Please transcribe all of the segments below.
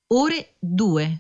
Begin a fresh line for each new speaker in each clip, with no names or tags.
ore 2.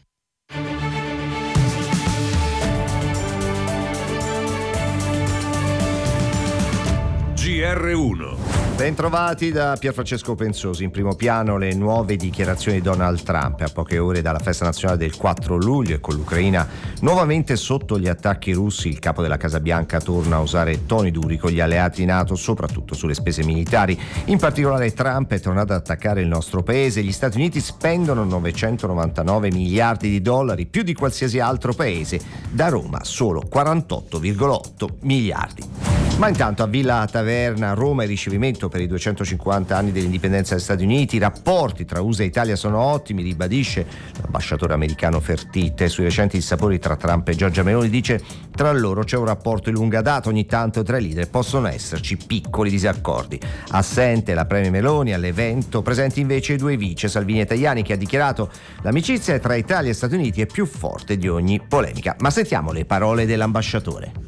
GR1.
Bentrovati da Pierfrancesco Pensosi. In primo piano le nuove dichiarazioni di Donald Trump a poche ore dalla festa nazionale del 4 luglio e con l'Ucraina nuovamente sotto gli attacchi russi. Il capo della Casa Bianca torna a usare toni duri con gli alleati NATO, soprattutto sulle spese militari. In particolare Trump è tornato ad attaccare il nostro paese. Gli Stati Uniti spendono 999 miliardi di dollari, più di qualsiasi altro paese. Da Roma solo 48,8 miliardi. Ma intanto a Villa Taverna, Roma, il ricevimento per i 250 anni dell'indipendenza degli Stati Uniti. I rapporti tra USA e Italia sono ottimi, ribadisce l'ambasciatore americano Fertitta. Sui recenti dissapori tra Trump e Giorgia Meloni dice: tra loro c'è un rapporto di lunga data, ogni tanto tra i leader possono esserci piccoli disaccordi. Assente la premier Meloni all'evento, presenti invece i due vice Salvini e Tajani, che ha dichiarato: l'amicizia tra Italia e Stati Uniti è più forte di ogni polemica. Ma sentiamo le parole dell'ambasciatore.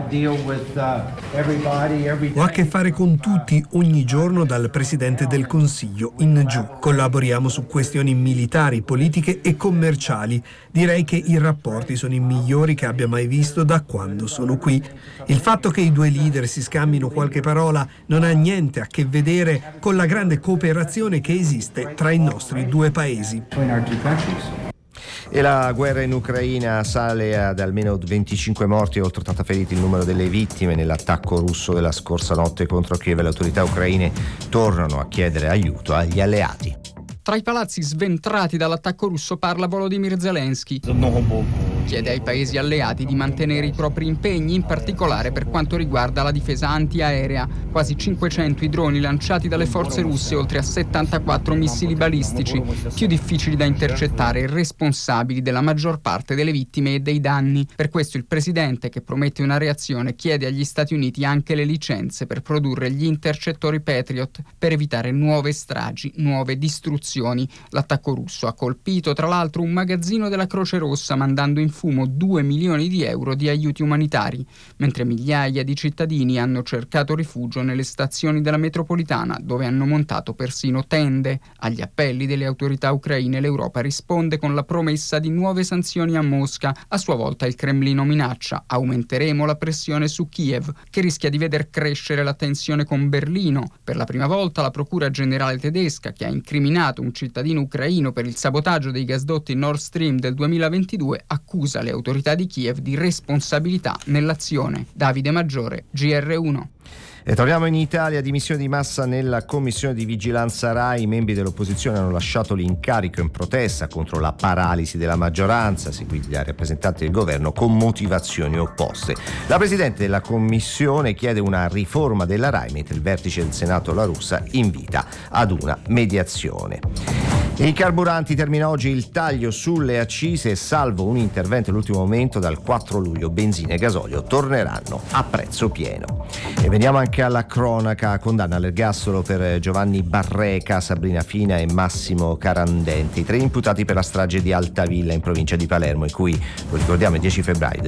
Ho a che fare con tutti ogni giorno, dal Presidente del Consiglio in giù. Collaboriamo su questioni militari, politiche e commerciali. Direi che i rapporti sono i migliori che abbia mai visto da quando sono qui. Il fatto che i due leader si scambino qualche parola non ha niente a che vedere con la grande cooperazione che esiste tra i nostri due paesi.
E la guerra in Ucraina sale ad almeno 25 morti e oltre 80 feriti il numero delle vittime nell'attacco russo della scorsa notte contro Kiev. Le autorità ucraine tornano a chiedere aiuto agli alleati.
Tra i palazzi sventrati dall'attacco russo parla Volodymyr Zelensky. Chiede ai paesi alleati di mantenere i propri impegni, in particolare per quanto riguarda la difesa antiaerea. Quasi 500 i droni lanciati dalle forze russe, oltre a 74 missili balistici, più difficili da intercettare e responsabili della maggior parte delle vittime e dei danni. Per questo il presidente, che promette una reazione, chiede agli Stati Uniti anche le licenze per produrre gli intercettori Patriot per evitare nuove stragi, nuove distruzioni. L'attacco russo ha colpito tra l'altro un magazzino della Croce Rossa, mandando in fumo 2 milioni di euro di aiuti umanitari, mentre migliaia di cittadini hanno cercato rifugio nelle stazioni della metropolitana, dove hanno montato persino tende. Agli appelli delle autorità ucraine l'Europa risponde con la promessa di nuove sanzioni a Mosca. A sua volta il Cremlino minaccia: aumenteremo la pressione su Kiev, che rischia di veder crescere la tensione con Berlino. Per la prima volta la Procura Generale tedesca, che ha incriminato un cittadino ucraino per il sabotaggio dei gasdotti Nord Stream del 2022, accusa le autorità di Kiev di responsabilità nell'azione. Davide Maggiore, GR1.
E torniamo in Italia. Dimissioni di massa nella commissione di vigilanza Rai. I membri dell'opposizione hanno lasciato l'incarico in protesta contro la paralisi della maggioranza, seguiti dai rappresentanti del governo con motivazioni opposte. La presidente della commissione chiede una riforma della Rai, mentre il vertice del Senato La Russa invita ad una mediazione. I carburanti, termina oggi il taglio sulle accise e salvo un intervento all'ultimo momento dal 4 luglio benzina e gasolio torneranno a prezzo pieno. E veniamo anche alla cronaca. Condanna all'ergastolo per Giovanni Barreca, Sabrina Fina e Massimo Carandenti, 3 imputati per la strage di Altavilla in provincia di Palermo, in cui, lo ricordiamo, il 10 febbraio